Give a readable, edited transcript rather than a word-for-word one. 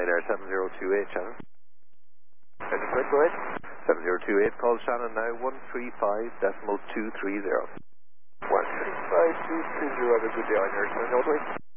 Light Air 7028, Shannon. Very quick, go ahead. 7028, call Shannon now, 135.230. 135.230, have a good day on your turn,